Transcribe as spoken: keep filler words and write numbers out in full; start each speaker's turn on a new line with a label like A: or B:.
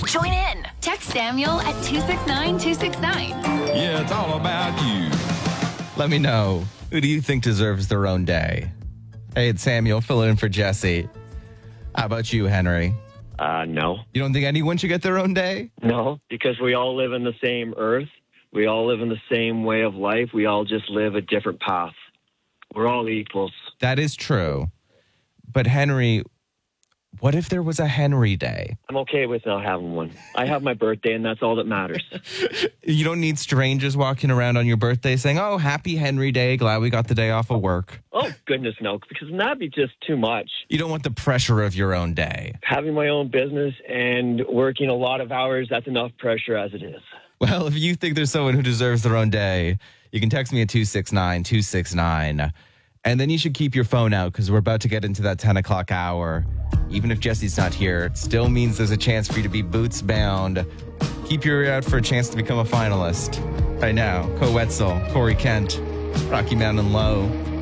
A: Join in. Text Samuel at two six nine two six nine.
B: Yeah, it's all about you.
C: Let me know. Who do you think deserves their own day? Hey, it's Samuel filling in for Jesse. How about you, Henry?
D: Uh, no.
C: You don't think anyone should get their own day?
D: No, because we all live in the same earth. We all live in the same way of life. We all just live a different path. We're all equals.
C: That is true. But Henry, what if there was a Henry Day?
D: I'm okay with not having one. I have my birthday, and that's all that matters.
C: You don't need strangers walking around on your birthday saying, oh, happy Henry Day. Glad we got the day off of work.
D: Oh, goodness, no, because that'd be just too much.
C: You don't want the pressure of your own day.
D: Having my own business and working a lot of hours, that's enough pressure as it is.
C: Well, if you think there's someone who deserves their own day, you can text me at two six nine two six nine. And then you should keep your phone out because we're about to get into that ten o'clock hour. Even if Jesse's not here, it still means there's a chance for you to be boots bound. Keep your ear out for a chance to become a finalist. Right now, Co Wetzel, Corey Kent, Rocky Mountain Low.